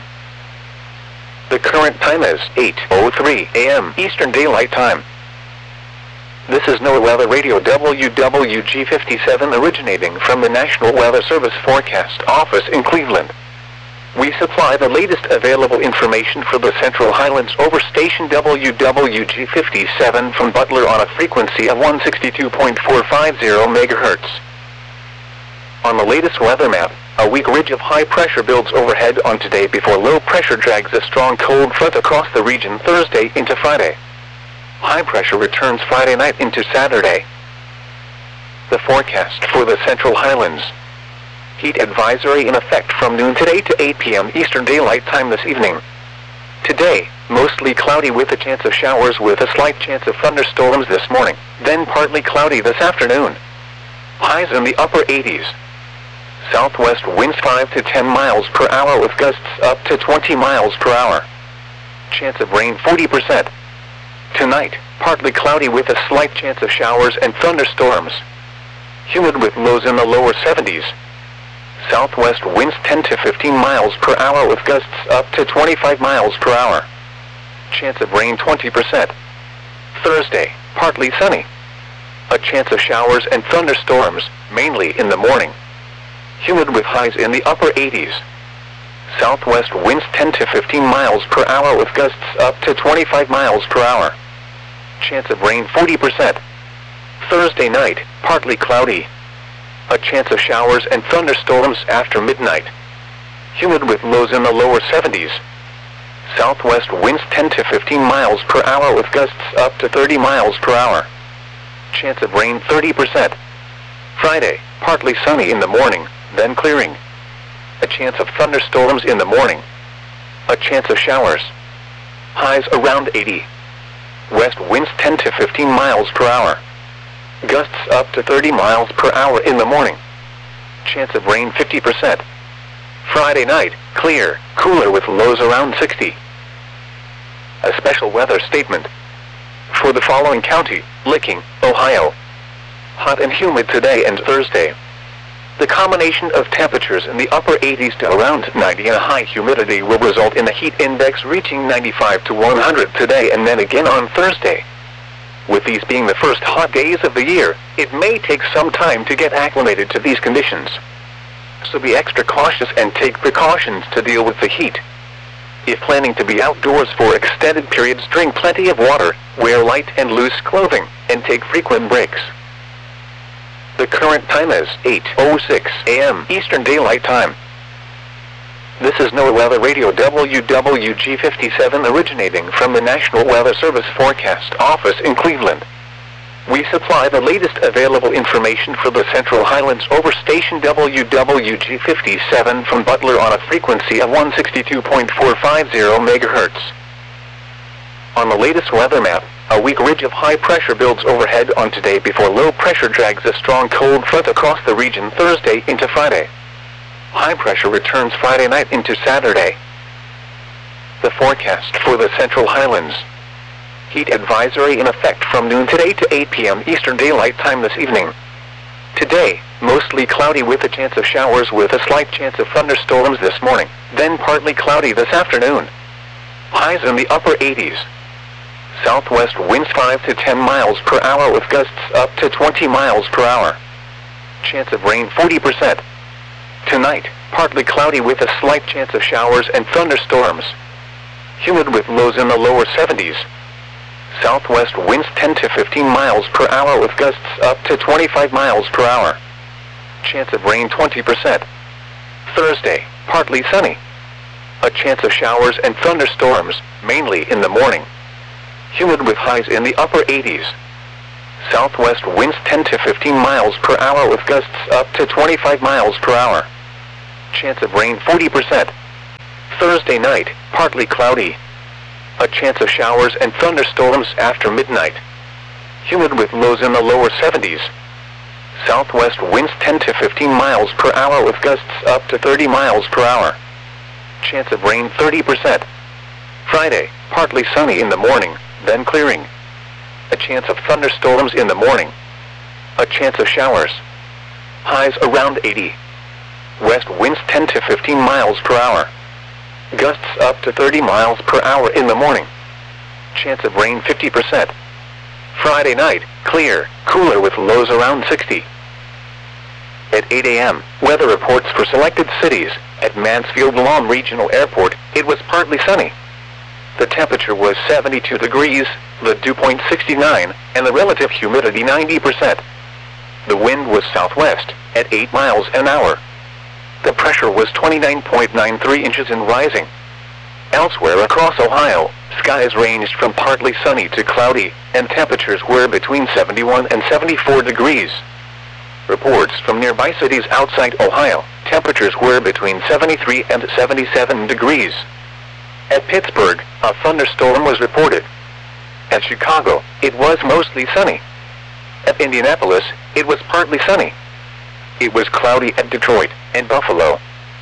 Speaker 1: The current time is eight oh three a m Eastern Daylight Time. This is NOAA Weather Radio W W G fifty-seven originating from the National Weather Service Forecast Office in Cleveland. We supply the latest available information for the Central Highlands over station W W G fifty-seven from Butler on a frequency of one sixty-two point four five zero megahertz. On the latest weather map, a weak ridge of high pressure builds overhead on today before low pressure drags a strong cold front across the region Thursday into Friday. High pressure returns Friday night into Saturday. The forecast for the Central Highlands. Heat advisory in effect from noon today to eight p m Eastern Daylight Time this evening. Today, mostly cloudy with a chance of showers with a slight chance of thunderstorms this morning, then partly cloudy this afternoon. Highs in the upper eighties. Southwest winds five to ten miles per hour with gusts up to twenty miles per hour. Chance of rain forty percent. Tonight, partly cloudy with a slight chance of showers and thunderstorms. Humid with lows in the lower seventies. Southwest winds ten to fifteen miles per hour with gusts up to twenty-five miles per hour. Chance of rain twenty percent. Thursday, partly sunny. A chance of showers and thunderstorms, mainly in the morning. Humid with highs in the upper eighties. Southwest winds ten to fifteen miles per hour with gusts up to twenty-five miles per hour. Chance of rain forty percent. Thursday night, partly cloudy. A chance of showers and thunderstorms after midnight. Humid with lows in the lower seventies. Southwest winds ten to fifteen miles per hour with gusts up to thirty miles per hour. Chance of rain thirty percent. Friday, partly sunny in the morning, then clearing. A chance of thunderstorms in the morning. A chance of showers. Highs around eighty. West winds ten to fifteen miles per hour. Gusts up to thirty miles per hour in the morning. Chance of rain fifty percent. Friday night, clear, cooler with lows around sixty. A special weather statement. For the following county, Licking, Ohio. Hot and humid today and Thursday. The combination of temperatures in the upper eighties to around ninety and a high humidity will result in the heat index reaching ninety-five to one hundred today and then again on Thursday. With these being the first hot days of the year, it may take some time to get acclimated to these conditions. So be extra cautious and take precautions to deal with the heat. If planning to be outdoors for extended periods, drink plenty of water, wear light and loose clothing, and take frequent breaks. The current time is eight oh six a m Eastern Daylight Time. This is NOAA Weather Radio W W G fifty-seven originating from the National Weather Service Forecast Office in Cleveland. We supply the latest available information for the Central Highlands over station W W G fifty-seven from Butler on a frequency of one sixty-two point four five zero megahertz. On the latest weather map, a weak ridge of high pressure builds overhead on today before low pressure drags a strong cold front across the region Thursday into Friday. High pressure returns Friday night into Saturday. The forecast for the Central Highlands. Heat advisory in effect from noon today to eight p m Eastern Daylight Time this evening. Today, mostly cloudy with a chance of showers with a slight chance of thunderstorms this morning, then partly cloudy this afternoon. Highs in the upper eighties. Southwest winds five to ten miles per hour with gusts up to twenty miles per hour. Chance of rain forty percent. Tonight, partly cloudy with a slight chance of showers and thunderstorms. Humid with lows in the lower seventies. Southwest winds ten to fifteen miles per hour with gusts up to twenty-five miles per hour. Chance of rain twenty percent. Thursday, partly sunny. A chance of showers and thunderstorms, mainly in the morning. Humid with highs in the upper eighties. Southwest winds ten to fifteen miles per hour with gusts up to twenty-five miles per hour. Chance of rain forty percent. Thursday night, partly cloudy. A chance of showers and thunderstorms after midnight. Humid with lows in the lower seventies. Southwest winds ten to fifteen miles per hour with gusts up to thirty miles per hour. Chance of rain thirty percent. Friday, partly sunny in the morning, then clearing. A chance of thunderstorms in the morning. A chance of showers. Highs around eighty. West winds ten to fifteen miles per hour. Gusts up to thirty miles per hour in the morning. Chance of rain fifty percent. Friday night, clear, cooler with lows around sixty. At eight a m, weather reports for selected cities. At Mansfield Lawn Regional Airport, it was partly sunny. The temperature was seventy-two degrees, the dew point sixty-nine, and the relative humidity ninety percent. The wind was southwest, at eight miles an hour. The pressure was twenty-nine point nine three inches and rising. Elsewhere across Ohio, skies ranged from partly sunny to cloudy, and temperatures were between seventy-one and seventy-four degrees. Reports from nearby cities outside Ohio, temperatures were between seventy-three and seventy-seven degrees. At Pittsburgh, a thunderstorm was reported. At Chicago, it was mostly sunny. At Indianapolis, it was partly sunny. It was cloudy at Detroit and Buffalo.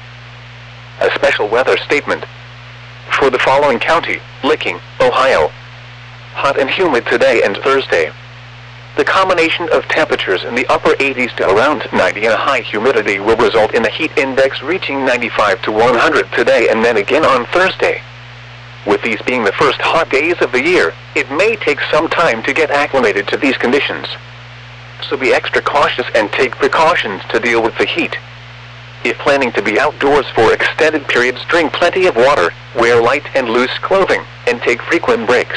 Speaker 1: A special weather statement. For the following county, Licking, Ohio. Hot and humid today and Thursday. The combination of temperatures in the upper eighties to around ninety and a high humidity will result in the heat index reaching ninety-five to one hundred today and then again on Thursday. With these being the first hot days of the year, it may take some time to get acclimated to these conditions. So be extra cautious and take precautions to deal with the heat. If planning to be outdoors for extended periods, drink plenty of water, wear light and loose clothing, and take frequent breaks.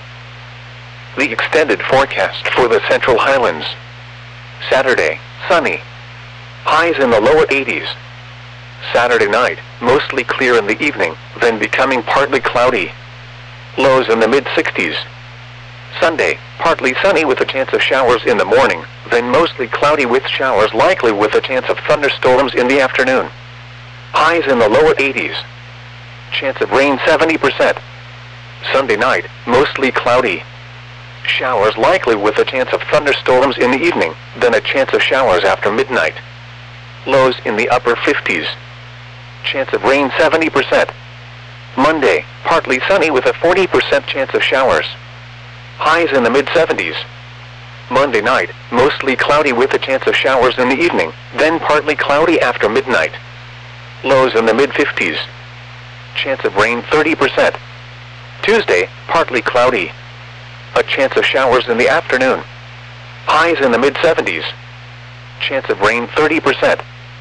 Speaker 1: The extended forecast for the Central Highlands. Saturday, sunny. Highs in the lower eighties. Saturday night, mostly clear in the evening, then becoming partly cloudy. Lows in the mid-sixties. Sunday, partly sunny with a chance of showers in the morning, then mostly cloudy with showers likely with a chance of thunderstorms in the afternoon. Highs in the lower eighties. Chance of rain seventy percent. Sunday night, mostly cloudy. Showers likely with a chance of thunderstorms in the evening, then a chance of showers after midnight. Lows in the upper fifties. Chance of rain seventy percent. Monday, partly sunny with a forty percent chance of showers. Highs in the mid-seventies. Monday night, mostly cloudy with a chance of showers in the evening, then partly cloudy after midnight. Lows in the mid-fifties. Chance of rain thirty percent. Tuesday, partly cloudy. A chance of showers in the afternoon. Highs in the mid-seventies. Chance of rain thirty percent.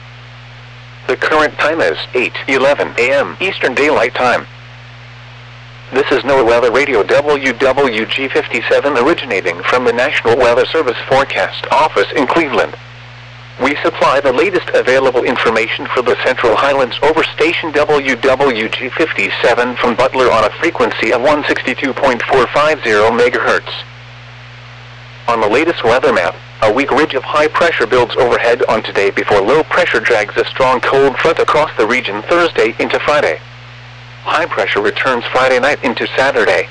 Speaker 1: The current time is eight eleven a m Eastern Daylight Time. This is NOAA Weather Radio W W G fifty-seven originating from the National Weather Service Forecast Office in Cleveland. We supply the latest available information for the Central Highlands over station W W G fifty-seven from Butler on a frequency of one sixty-two point four five zero megahertz. On the latest weather map, a weak ridge of high pressure builds overhead on today before low pressure drags a strong cold front across the region Thursday into Friday. High pressure returns Friday night into Saturday.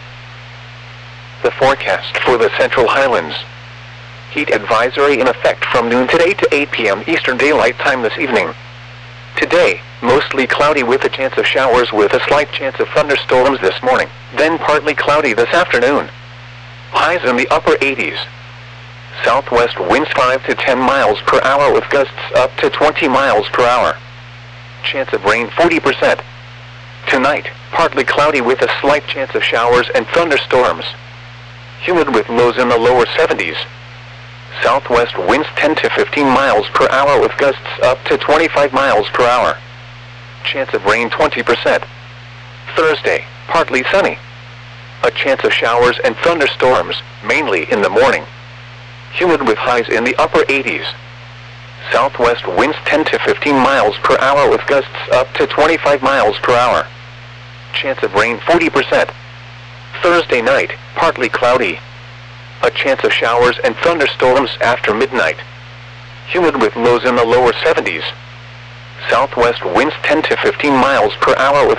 Speaker 1: The forecast for the Central Highlands. Heat advisory in effect from noon today to eight p m Eastern Daylight Time this evening. Today, mostly cloudy with a chance of showers with a slight chance of thunderstorms this morning, then partly cloudy this afternoon. Highs in the upper eighties. Southwest winds five to ten miles per hour with gusts up to twenty miles per hour. Chance of rain forty percent. Tonight, partly cloudy with a slight chance of showers and thunderstorms. Humid with lows in the lower seventies. Southwest winds ten to fifteen miles per hour with gusts up to twenty-five miles per hour. Chance of rain twenty percent. Thursday, partly sunny. A chance of showers and thunderstorms, mainly in the morning. Humid with highs in the upper eighties. Southwest winds ten to fifteen miles per hour with gusts up to twenty-five miles per hour. Chance of rain forty percent. Thursday night, partly cloudy. A chance of showers and thunderstorms after midnight. Humid with lows in the lower seventies. Southwest winds ten to fifteen miles per hour with